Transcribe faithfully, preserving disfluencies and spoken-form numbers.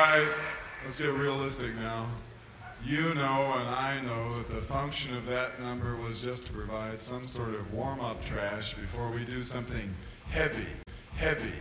right, let's get realistic now. You know and I know that the function of that number was just to provide some sort of warm-up trash before we do something heavy, heavy,